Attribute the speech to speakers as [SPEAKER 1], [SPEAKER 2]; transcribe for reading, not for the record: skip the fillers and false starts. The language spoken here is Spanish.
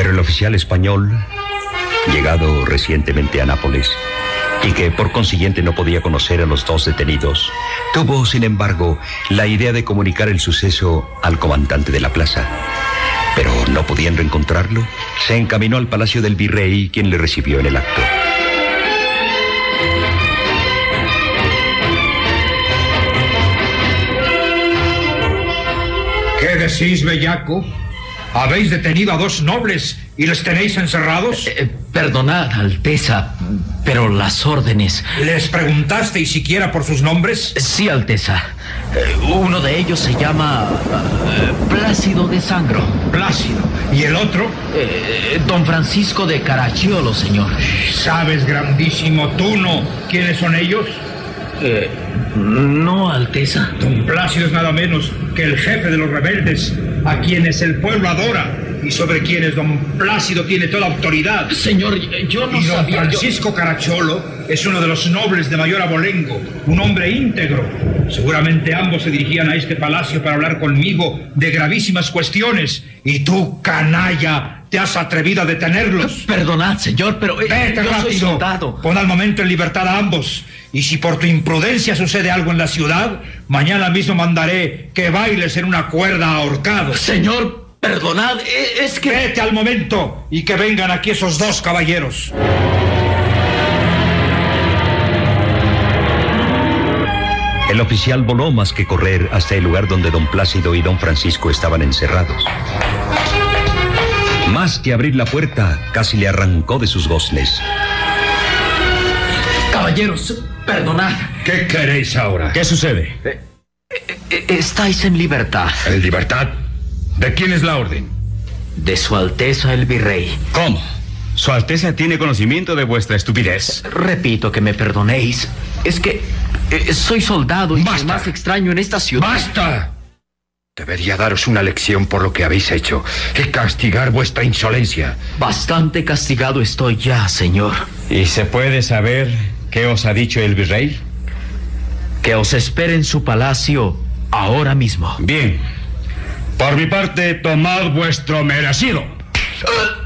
[SPEAKER 1] Pero el oficial español, llegado recientemente a Nápoles, y que por consiguiente no podía conocer a los dos detenidos, tuvo, sin embargo, la idea de comunicar el suceso al comandante de la plaza. Pero no pudiendo encontrarlo, se encaminó al palacio del virrey, quien le recibió en el acto.
[SPEAKER 2] ¿Qué decís, bellaco? ¿Habéis detenido a dos nobles y les tenéis encerrados?
[SPEAKER 3] Perdonad, Alteza, pero las órdenes...
[SPEAKER 2] ¿Les preguntasteis siquiera por sus nombres?
[SPEAKER 3] Sí, Alteza. Uno de ellos se llama Plácido de Sangro.
[SPEAKER 2] Plácido. ¿Y el otro?
[SPEAKER 3] Don Francisco de Caracciolo, señor.
[SPEAKER 2] ¿Sabes, grandísimo Tuno, quiénes son ellos?
[SPEAKER 3] No, Alteza.
[SPEAKER 2] Don Plácido es nada menos que el jefe de los rebeldes, a quienes el pueblo adora y sobre quienes don Plácido tiene toda autoridad.
[SPEAKER 3] Señor, yo no sabía...
[SPEAKER 2] Y don Francisco Caracciolo es uno de los nobles de mayor abolengo, un hombre íntegro. Seguramente ambos se dirigían a este palacio para hablar conmigo de gravísimas cuestiones. Y tú, canalla, te has atrevido a detenerlos.
[SPEAKER 3] Perdonad, señor, pero
[SPEAKER 2] Vete
[SPEAKER 3] yo
[SPEAKER 2] rápido.
[SPEAKER 3] soy soldado.
[SPEAKER 2] Pon al momento en libertad a ambos. Y si por tu imprudencia sucede algo en la ciudad, mañana mismo mandaré que bailes en una cuerda ahorcado.
[SPEAKER 3] Señor, perdonad, es que...
[SPEAKER 2] Vete al momento y que vengan aquí esos dos caballeros.
[SPEAKER 1] El oficial voló más que correr hasta el lugar donde don Plácido y don Francisco estaban encerrados. Más que abrir la puerta, casi le arrancó de sus goznes.
[SPEAKER 3] Caballeros, perdonad.
[SPEAKER 4] ¿Qué queréis ahora?
[SPEAKER 5] ¿Qué sucede?
[SPEAKER 3] Estáis en libertad.
[SPEAKER 4] ¿En libertad? ¿De quién es la orden?
[SPEAKER 3] De Su Alteza el Virrey.
[SPEAKER 5] ¿Cómo? Su Alteza tiene conocimiento de vuestra estupidez.
[SPEAKER 3] Repito que me perdonéis. Es que soy soldado y lo más extraño en esta ciudad...
[SPEAKER 4] ¡Basta! Debería daros una lección por lo que habéis hecho y castigar vuestra insolencia.
[SPEAKER 3] Bastante castigado estoy ya, señor.
[SPEAKER 5] ¿Y se puede saber qué os ha dicho el virrey?
[SPEAKER 3] Que os espere en su palacio ahora mismo.
[SPEAKER 5] Bien. Por mi parte, tomad vuestro merecido.